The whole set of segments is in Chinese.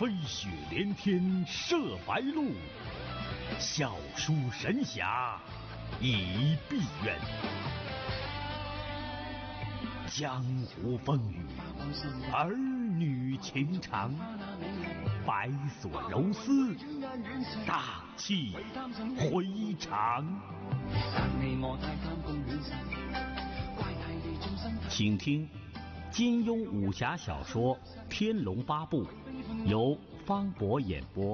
飞雪连天射白鹿，笑书神侠倚碧鸳。江湖风雨，儿女情长，白所柔丝，大气回肠。请听金庸武侠小说《天龙八部》，由方博演播。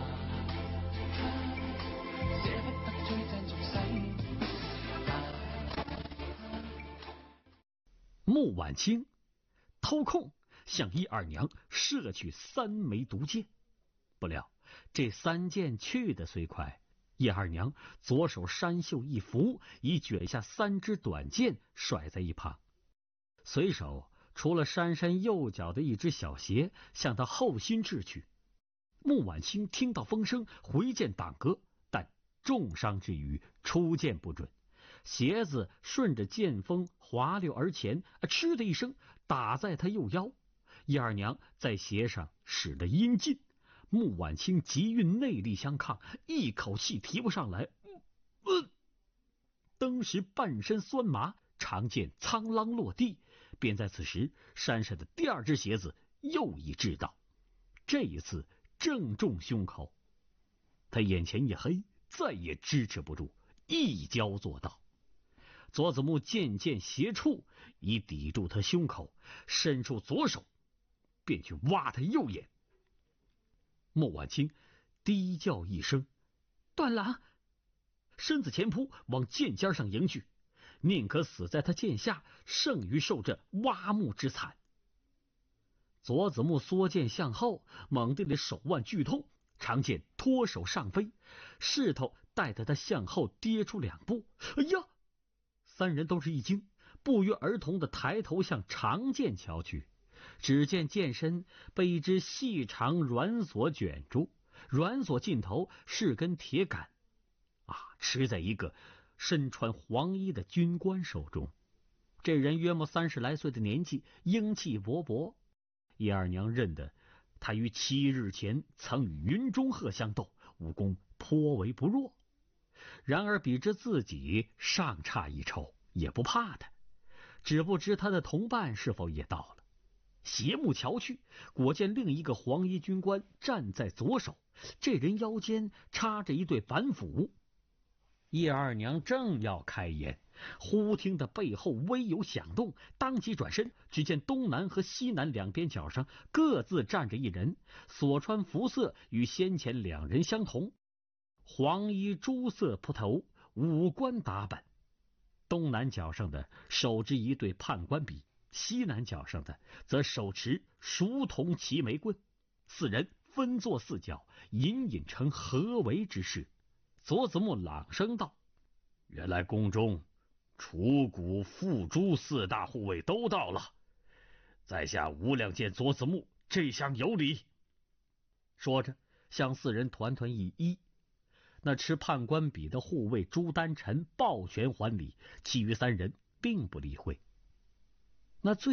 穆婉清偷空向叶二娘射去3枚毒箭，不料这3箭去的虽快，叶二娘左手衫袖一拂，已卷下3支短箭甩在一旁，随手除了珊珊右脚的一只小鞋向他后心掷去。穆婉清听到风声，回剑挡格，但重伤之余出剑不准，鞋子顺着剑锋滑溜而前，嗤的一声打在他右腰。叶二娘在鞋上使了阴劲，穆婉清急运内力相抗，一口气提不上来，当时半身酸麻，长剑苍啷落地。便在此时，珊珊的第2只鞋子又一掷到，这一次正中胸口。他眼前一黑，再也支持不住，一跤做到。左子木渐渐斜触，以抵住他胸口，伸出左手便去挖他右眼。穆婉清低叫一声断郎，身子前扑往剑尖上迎去，宁可死在他剑下，胜于受这挖目之惨。左子木缩剑向后，猛地的手腕剧痛，长剑脱手上飞，势头带得他向后跌出2步。哎呀！3人都是一惊，不约而同的抬头向长剑瞧去，只见剑身被一只细长软索卷住，软索尽头是根铁杆，持在一个身穿黄衣的军官手中。这人约莫30来岁的年纪，英气勃勃。叶二娘认得他于7日前曾与云中鹤相斗，武功颇为不弱。然而比之自己尚差一筹，也不怕他，只不知他的同伴是否也到了。斜目瞧去，果见另一个黄衣军官站在左手，这人腰间插着一对板斧。叶二娘正要开言，忽听得背后微有响动，当即转身，只见东南和西南两边角上各自站着一人，所穿服色与先前2人相同，黄衣朱色铺头，五官打扮。东南角上的手执一对判官笔，西南角上的则手持熟铜齐眉棍。4人分坐4角，隐隐成合围之势。左子木朗声道：原来宫中楚谷傅朱4大护卫都到了，在下无量见左子木这厢有礼。说着向4人团团一揖。那持判官笔的护卫朱丹臣抱拳还礼，其余3人并不理会。那最